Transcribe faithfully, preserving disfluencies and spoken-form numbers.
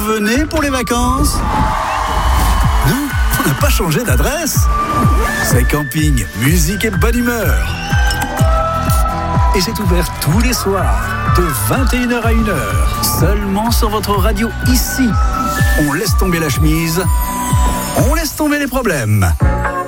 venez pour les vacances? Non, on n'a pas changé d'adresse. C'est camping, musique et bonne humeur. Et c'est ouvert tous les soirs, de vingt et une heures à une heure, seulement sur votre radio ici. On laisse tomber la chemise, on laisse tomber les problèmes.